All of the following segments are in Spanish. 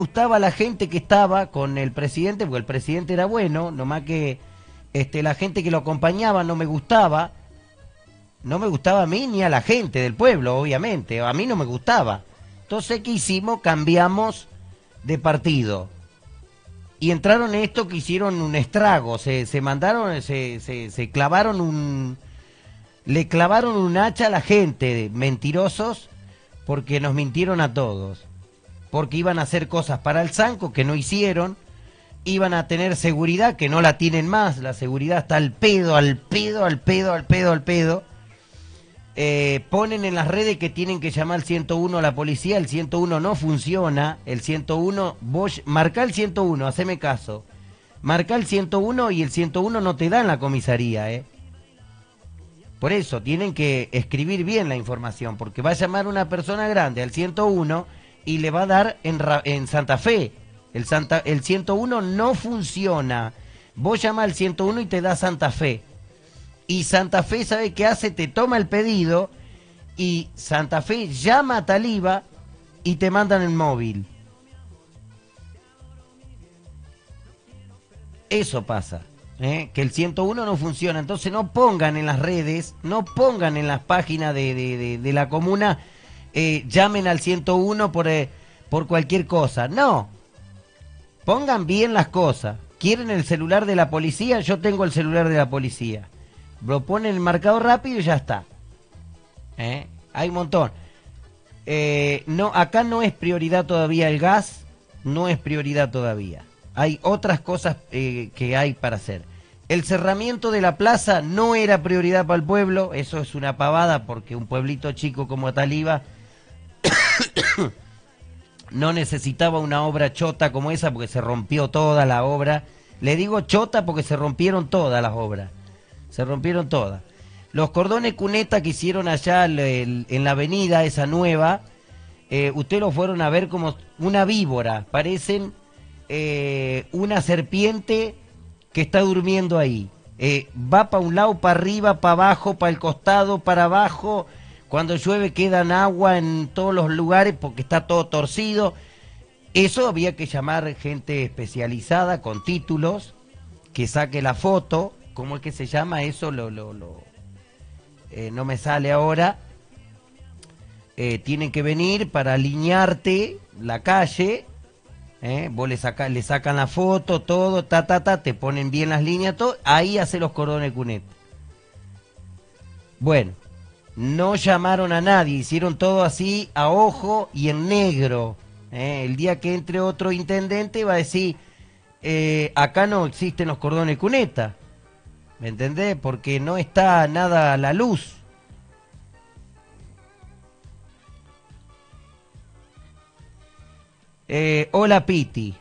gustaba la gente que estaba con el presidente, porque el presidente era bueno, nomás que la gente que lo acompañaba no me gustaba. No me gustaba a mí ni a la gente del pueblo, obviamente. A mí no me gustaba. Entonces, ¿qué hicimos? Cambiamos de partido. Y entraron esto que hicieron un estrago. Se mandaron, se clavaron un... Le clavaron un hacha a la gente, mentirosos, porque nos mintieron a todos. Porque iban a hacer cosas para el Sanco que no hicieron. Iban a tener seguridad que no la tienen más. La seguridad está al pedo, al pedo, al pedo, al pedo, al pedo. Ponen en las redes que tienen que llamar al 101 a la policía. El 101 no funciona. El 101, vos marcá el 101, haceme caso. Marcá el 101 y el 101 no te da en la comisaría. Por eso tienen que escribir bien la información, porque va a llamar una persona grande al 101 y le va a dar en Santa Fe. El 101 no funciona. Vos llamás al 101 y te da Santa Fe. Y Santa Fe, ¿sabe qué hace? Te toma el pedido y Santa Fe llama a Taliba y te mandan el móvil. Eso pasa, que el 101 no funciona. Entonces no pongan en las redes, no pongan en las páginas de la comuna, llamen al 101 por cualquier cosa. No, pongan bien las cosas. ¿Quieren el celular de la policía? Yo tengo el celular de la policía. Lo ponen en marcado rápido y ya está. Hay un montón. No, acá no es prioridad todavía el gas, no es prioridad todavía. Hay otras cosas que hay para hacer. El cerramiento de la plaza no era prioridad para el pueblo, eso es una pavada porque un pueblito chico como Taliba no necesitaba una obra chota como esa porque se rompió toda la obra. Le digo chota porque se rompieron todas las obras. Se rompieron todas. Los cordones cuneta que hicieron allá en la avenida, esa nueva, ustedes lo fueron a ver como una víbora. Parecen una serpiente que está durmiendo ahí. Va para un lado, para arriba, para abajo, para el costado, para abajo. Cuando llueve quedan agua en todos los lugares porque está todo torcido. Eso había que llamar gente especializada con títulos que saque la foto. ¿Cómo es que se llama eso? No me sale ahora. Tienen que venir para alinearte la calle. Vos le sacan la foto, todo, te ponen bien las líneas, todo. Ahí hace los cordones cunet. Bueno, no llamaron a nadie, hicieron todo así a ojo y en negro. El día que entre otro intendente va a decir, acá no existen los cordones cuneta. ¿Me entendés? Porque no está nada a la luz. Hola Piti.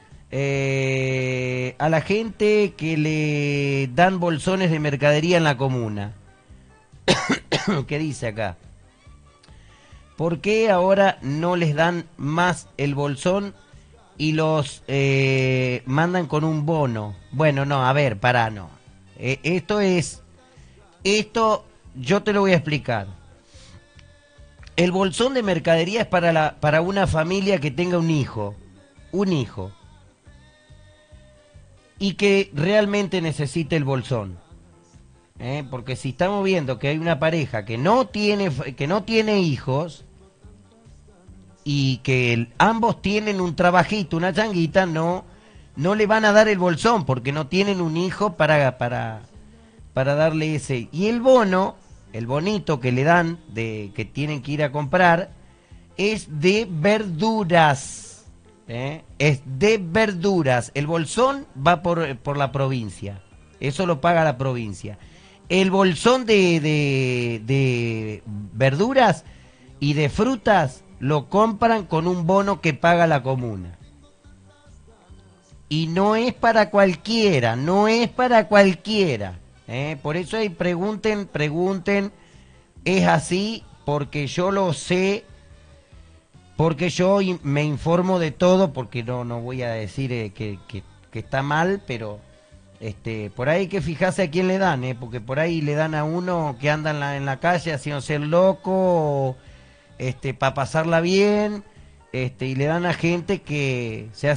A la gente que le dan bolsones de mercadería en la comuna. ¿Qué dice acá? ¿Por qué ahora no les dan más el bolsón y los mandan con un bono? Bueno, no, a ver, pará, no. Esto yo te lo voy a explicar. El bolsón de mercadería es para una familia que tenga un hijo, y que realmente necesite el bolsón. Porque si estamos viendo que hay una pareja que no tiene hijos y que ambos tienen un trabajito, una changuita, no le van a dar el bolsón porque no tienen un hijo para darle ese. Y el bono, el bonito que le dan, que tienen que ir a comprar, es de verduras. Es de verduras. El bolsón va por la provincia. Eso lo paga la provincia. El bolsón de verduras y de frutas lo compran con un bono que paga la comuna. Y no es para cualquiera, no es para cualquiera. Por eso ahí pregunten, es así, porque yo lo sé, porque yo me informo de todo, porque no voy a decir que está mal, pero por ahí hay que fijarse a quién le dan, porque por ahí le dan a uno que anda en la calle haciéndose el loco, para pasarla bien, y le dan a gente que se hace